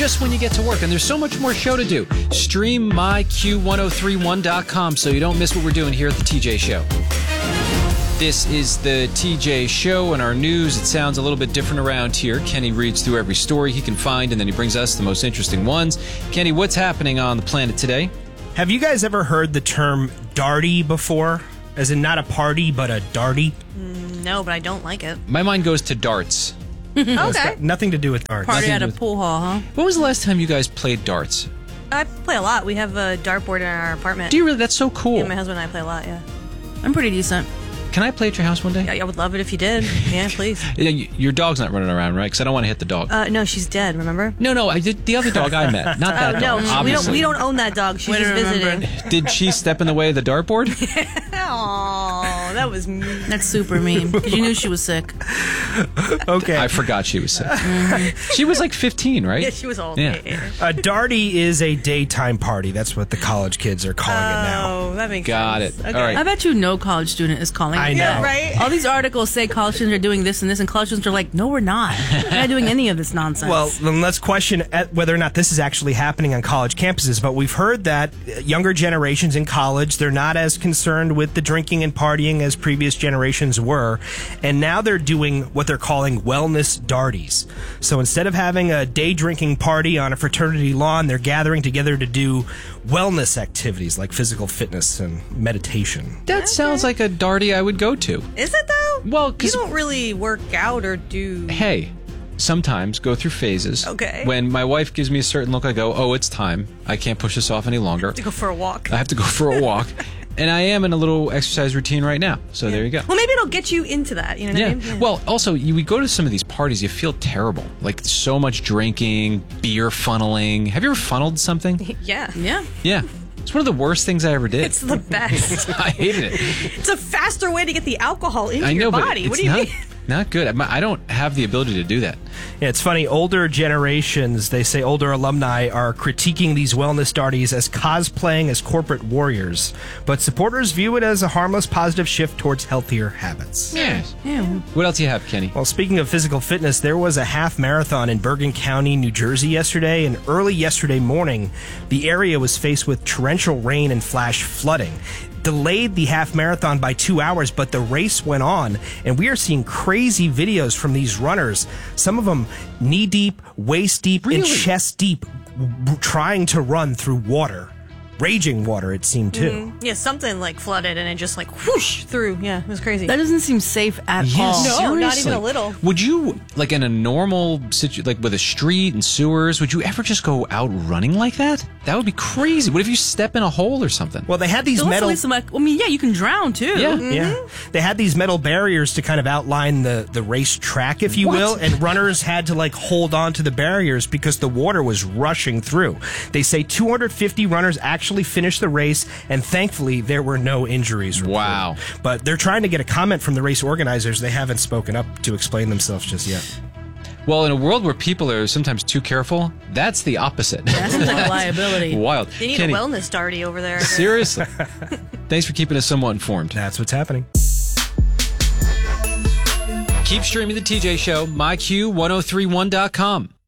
just when you get to work. And there's so much more show to do. Stream myq1031.com so you don't miss what we're doing here at the TJ Show. This is the TJ Show, and our news, it sounds a little bit different around here. Kenny reads through every story he can find, and then he brings us the most interesting ones. Kenny, what's happening on the planet today? Have you guys ever heard the term darty before? As in not a party, but a darty? No, but I don't like it. My mind goes to darts. It's got nothing to do with darts. Party at a pool hall, huh? When was the last time you guys played darts? I play a lot. We have a dartboard in our apartment. Do you really? That's so cool. Yeah, my husband and I play a lot, yeah. I'm pretty decent. Can I play at your house one day? Yeah, I would love it if you did. Yeah, please. Your dog's not running around, right? Because I don't want to hit the dog. No, she's dead, remember? No, I did the other dog I met, not that dog. No, Obviously. we don't own that dog. She's just visiting. Did she step in the way of the dartboard? Oh, that was mean. That's super mean. Because you knew she was sick. Okay. I forgot she was sick. She was like 15, right? Yeah, she was old. Yeah. A darty is a daytime party. That's what the college kids are calling it now. Oh, that makes Got sense. it. Okay. All right. I bet you no college student is calling. I know. Yeah, right? All these articles say college students are doing this and this, and college students are like, no, we're not. We're not doing any of this nonsense. Well, then let's question whether or not this is actually happening on college campuses. But we've heard that younger generations in college, they're not as concerned with the drinking and partying as previous generations were. And now they're doing what they're calling wellness darties. So instead of having a day drinking party on a fraternity lawn, they're gathering together to do wellness activities like physical fitness and meditation. That sounds like a darty I would go to. Is it, though? Well, you 'cause- don't really work out or do... Hey, sometimes go through phases. Okay. When my wife gives me a certain look, I go, oh, it's time. I can't push this off any longer. To go for a walk. I have to go for a walk. And I am in a little exercise routine right now. So there you go. Well, maybe it'll get you into that. You know what I mean? Well, also, we go to some of these parties, you feel terrible. Like, so much drinking, beer funneling. Have you ever funneled something? Yeah. yeah. Yeah. It's one of the worst things I ever did. It's the best. I hated it. It's a faster way to get the alcohol into I know, your but body. it's What do you not, mean? not good. I don't have the ability to do that. Yeah, it's funny. Older generations, they say older alumni are critiquing these wellness darties as cosplaying as corporate warriors. But supporters view it as a harmless, positive shift towards healthier habits. Yes. Yeah. What else do you have, Kenny? Well, speaking of physical fitness, there was a half marathon in Bergen County, New Jersey yesterday, and early yesterday morning, the area was faced with torrential rain and flash flooding. Delayed the half marathon by 2 hours, but the race went on, and we are seeing crazy videos from these runners. Some of them knee deep, waist deep, and chest deep, trying to run through water. Raging water, it seemed, too. Yeah, something like flooded and it just like whoosh through. Yeah, it was crazy. That doesn't seem safe at all. No, not even a little. Would you, like in a normal situation, like with a street and sewers, would you ever just go out running like that? That would be crazy. What if you step in a hole or something? Well, they had these metal... you can drown, too. Yeah. Yeah. They had these metal barriers to kind of outline the race track, if you will, and runners had to like hold on to the barriers because the water was rushing through. They say 250 runners actually finished the race, and thankfully there were no injuries reported. Wow. But they're trying to get a comment from the race organizers. They haven't spoken up to explain themselves just yet. Well, in a world where people are sometimes too careful, that's the opposite. That's like a liability. Wild. They need Kenny, a wellness darty over there. seriously. Thanks for keeping us somewhat informed. That's what's happening. Keep streaming the TJ Show, myq1031.com.